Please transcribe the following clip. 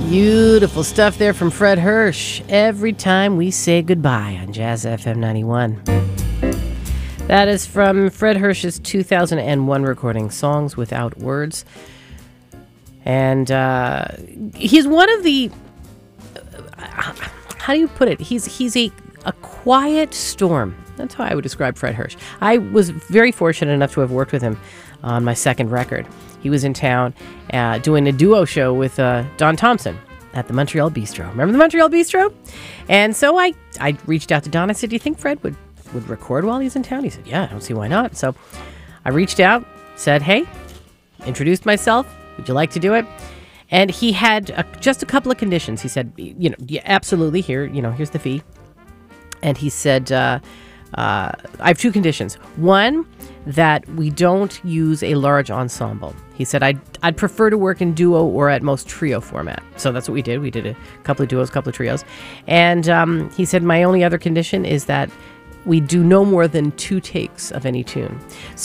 Beautiful stuff there from Fred Hirsch. Every time we say goodbye on Jazz FM 91. That is from Fred Hirsch's 2001 recording, Songs Without Words. And he's one of the... how do you put it? He's a quiet storm. That's how I would describe Fred Hirsch. I was very fortunate enough to have worked with him on my second record. He was in town doing a duo show with Don Thompson at the Montreal Bistro. Remember the Montreal Bistro? And so I reached out to Don. I said, do you think Fred would record while he's in town? He said, yeah, I don't see why not. So I reached out, said, hey, introduced myself. Would you like to do it? And he had just a couple of conditions. He said, yeah, absolutely, here's the fee. And he said, I have two conditions. One, that we don't use a large ensemble. He said, I'd prefer to work in duo or at most trio format. So that's what we did. We did a couple of duos, a couple of trios. And he said, my only other condition is that we do no more than 2 takes of any tune.